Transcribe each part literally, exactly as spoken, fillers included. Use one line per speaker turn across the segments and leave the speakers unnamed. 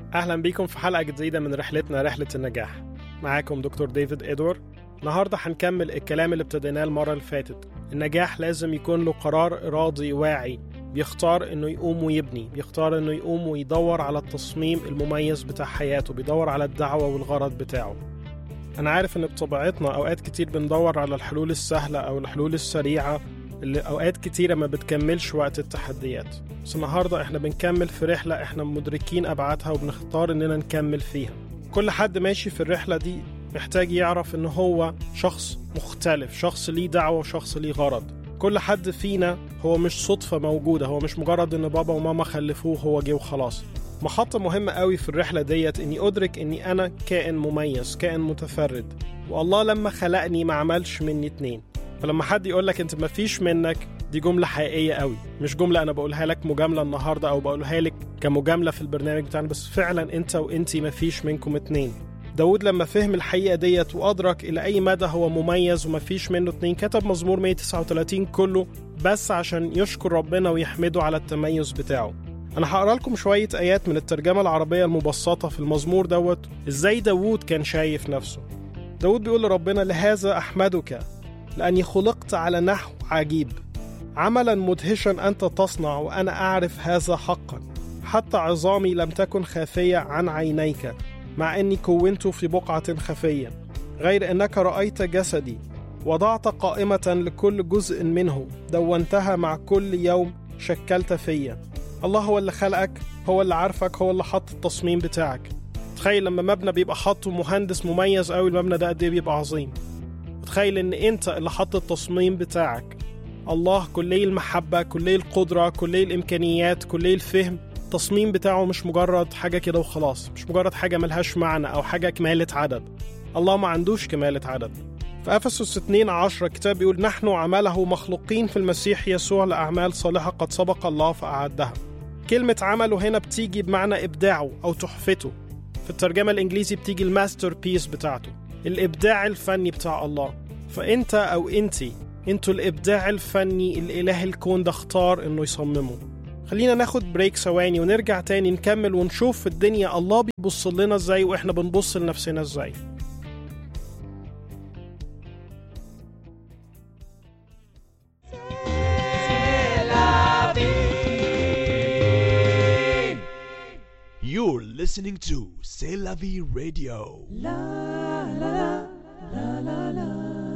أهلا بيكم في حلقة جديدة من رحلتنا رحلة النجاح. معاكم دكتور ديفيد إدوار. النهاردة هنكمل الكلام اللي ابتديناه المرة اللي فاتت. النجاح لازم يكون له قرار إرادي واعي، بيختار إنه يقوم ويبني، بيختار إنه يقوم ويدور على التصميم المميز بتاع حياته، بيدور على الدعوة والغرض بتاعه. أنا عارف إن بطبيعتنا أوقات كتير بندور على الحلول السهلة أو الحلول السريعة اللي أوقات كتيرة ما بتكملش وقت التحديات. بس النهاردة إحنا بنكمل في رحلة إحنا مدركين أبعادها وبنختار إننا نكمل فيها. كل حد ماشي في الرحلة دي محتاج يعرف إنه هو شخص مختلف، شخص ليه دعوة وشخص ليه غرض. كل حد فينا هو مش صدفة موجودة، هو مش مجرد إن بابا وماما خلفوه هو جه وخلاص. محطة مهمة قوي في الرحلة ديت إني أدرك إني أنا كائن مميز، كائن متفرد، والله لما خلقني ما عملش مني اتنين. فلما حد يقولك أنت ما فيش منك، دي جملة حقيقية قوي، مش جملة أنا بقولها لك مجاملة النهاردة أو بقولها لك كمجاملة في البرنامج بتاعنا، بس فعلا أنت وأنتي ما فيش منكم اتنين. داود لما فهم الحقيقة ديت وأدرك إلى أي مدى هو مميز وما فيش منه اتنين، كتب مزمور مية وتسعة وثلاثين كله بس عشان يشكر ربنا ويحمده على التميز بتاعه. أنا هقرأ لكم شوية آيات من الترجمة العربية المبسطة في المزمور دوت، إزاي داود كان شايف نفسه. داود بيقول لربنا: لهذا أحمدك لأني خلقت على نحو عجيب، عملا مدهشا أنت تصنع وأنا أعرف هذا حقا، حتى عظامي لم تكن خافية عن عينيك، مع أني كونت في بقعة خفية، غير أنك رأيت جسدي، وضعت قائمة لكل جزء منه، دونتها مع كل يوم شكلت فيا. الله هو اللي خلقك، هو اللي عارفك، هو اللي حط التصميم بتاعك. تخيل لما مبنى بيبقى حاطه مهندس مميز قوي، المبنى ده قد ايه بيبقى عظيم. تخيل ان انت اللي حط التصميم بتاعك. الله كلي المحبة، كلي القدرة، كلي الامكانيات، كلي الفهم. التصميم بتاعه مش مجرد حاجة كده وخلاص، مش مجرد حاجة ملهاش معنى او حاجة كمالة عدد. الله ما عندوش كمالة عدد. في أفسس اثنين عشرة الكتاب بيقول: نحن عمله مخلوقين في المسيح يسوع لأعمال صالحة قد سبق الله فأعدها. كلمة عمله هنا بتيجي بمعنى إبداعه أو تحفته. في الترجمة الإنجليزي بتيجي الماستر بيس بتاعته، الإبداع الفني بتاع الله. فأنت أو أنتي أنتوا الإبداع الفني اللي إله الكون ده اختار إنه يصممه. خلينا ناخد بريك ثواني ونرجع تاني نكمل ونشوف في الدنيا الله بيبص لنا إزاي وإحنا بنبص لنفسنا إزاي.
You're listening to C'est la vie radio.
La la la la la.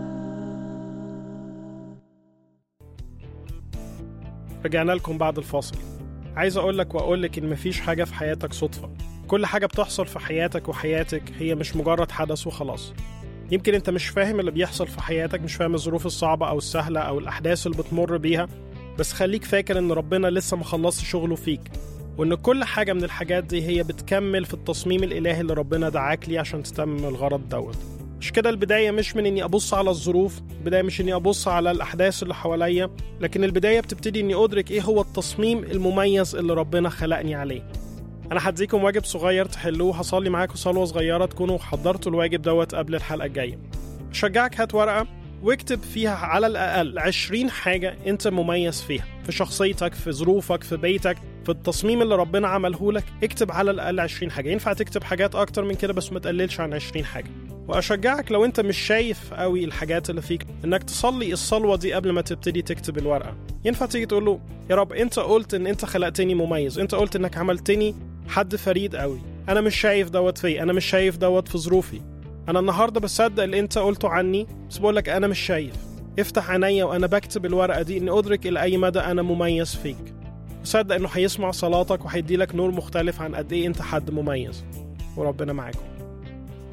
رجعنا لكم بعد الفاصل. عايز أقولك وأقولك إن مفيش حاجة في حياتك صدفة. كل حاجة بتحصل في حياتك وحياتك هي مش مجرد حدث وخلاص. يمكن أنت مش فاهم اللي بيحصل في حياتك، مش فاهم الظروف الصعبة أو السهلة أو الأحداث اللي بتمر بيها، بس خليك فاكر إن ربنا لسه مخلص شغله فيك، وإن كل حاجة من الحاجات دي هي بتكمل في التصميم الإلهي اللي ربنا دعاك ليه عشان تتمم الغرض دوت. مش كده البداية مش من إني أبص على الظروف، البداية مش إني أبص على الأحداث اللي حواليا، لكن البداية بتبتدي إني أدرك إيه هو التصميم المميز اللي ربنا خلقني عليه. أنا هديكم واجب صغير تحلوه، هصلي معاكم صلوة صغيرة تكونوا حضرتوا الواجب دوت قبل الحلقة الجاية. أشجعك هات ورقة واكتب فيها على الأقل عشرين حاجة أنت مميز فيها، في شخصيتك، في ظروفك، في بيتك، في التصميم اللي ربنا عمله لك. اكتب على الأقل عشرين حاجة. ينفع تكتب حاجات أكتر من كده بس ما تقللش عن عشرين حاجة. وأشجعك لو أنت مش شايف قوي الحاجات اللي فيك إنك تصلي الصلوة دي قبل ما تبتدي تكتب الورقة. ينفع تيجي تقول له: يا رب أنت قلت إن أنت خلقتني مميز، أنت قلت إنك عملتني حد فريد قوي، أنا مش شايف دوت فيه، أنا مش شايف دوت في ظروفي. أنا النهاردة بصدق اللي أنت قلته عني، بس بقولك أنا مش شايف. افتح عينيا وأنا بكتب الورقة دي إني أدرك إلى أي مدى أنا مميز فيك. وصدق إنه هيسمع صلاتك وهيديلك نور مختلف عن قد إيه أنت حد مميز. وربنا معاكم.